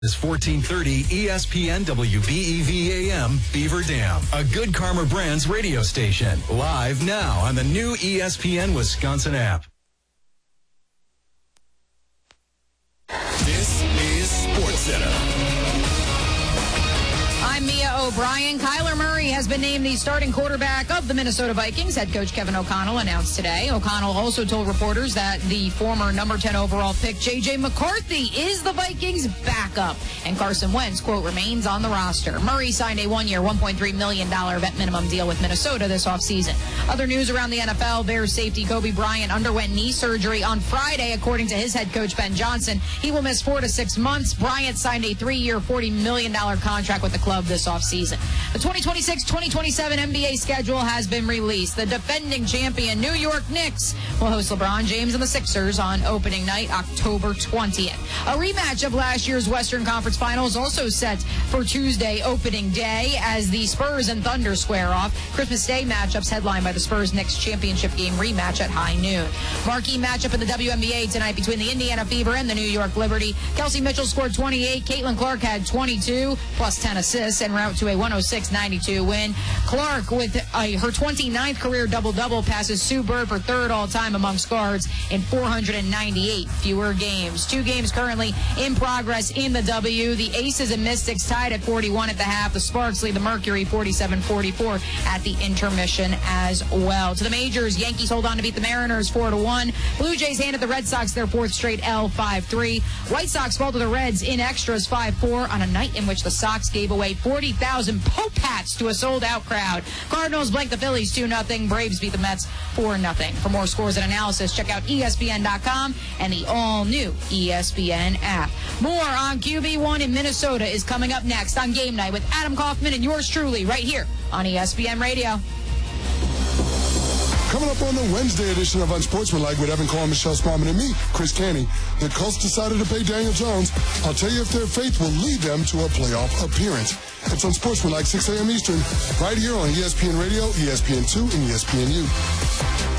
Is 1430 ESPN WBEV AM Beaver Dam, a Good Karma Brands radio station. Live now on the new ESPN Wisconsin app. This is SportsCenter. I'm Mia O'Brien. Kyler Murray has been named the starting quarterback of the Minnesota Vikings. Head coach Kevin O'Connell announced today. O'Connell also told reporters that the former number 10 overall pick J.J. McCarthy is the Vikings' backup. And Carson Wentz, quote, remains on the roster. Murray signed a one-year, $1.3 million vet minimum deal with Minnesota this offseason. Other news around the NFL, Bears safety Kobe Bryant underwent knee surgery on Friday, according to his head coach Ben Johnson. He will miss 4 to 6 months. Bryant signed a 3-year, $40 million contract with the club this offseason. The 2026-2027 NBA schedule has been released. The defending champion New York Knicks will host LeBron James and the Sixers on opening night, October 20th. A rematch of last year's Western Conference Finals also set for Tuesday opening day as the Spurs and Thunder square off. Christmas Day matchups headlined by the Spurs-Knicks championship game rematch at high noon. Marquee matchup in the WNBA tonight between the Indiana Fever and the New York Liberty. Kelsey Mitchell scored 28. Caitlin Clark had 22 plus 10 assists en route to a 106-92 win. Clark with her 29th career double-double passes Sue Bird for third all-time amongst guards in 498 fewer games. 2 games currently in progress in the W. The Aces and Mystics tied at 41 at the half. The Sparks lead the Mercury 47-44 at the intermission as well. To the majors, Yankees hold on to beat the Mariners 4-1. Blue Jays handed the Red Sox their 4th straight L 5-3. White Sox fall to the Reds in extras 5-4 on a night in which the Sox gave away 40,000 Pope hats to a sold-out crowd. Cardinals blank the Phillies 2-0. Braves beat the Mets 4-0. For more scores and analysis, check out ESPN.com and the all-new ESPN app. More on QB1 in Minnesota is coming up next on Game Night with Adam Kaufman and yours truly right here on ESPN Radio. Coming up on the Wednesday edition of Unsportsmanlike with Evan Cole, Michelle Spaulding, and me, Chris Canny, the Colts decided to pay Daniel Jones. I'll tell you if their faith will lead them to a playoff appearance. It's Unsportsmanlike, 6 a.m. Eastern, right here on ESPN Radio, ESPN2, and ESPNU.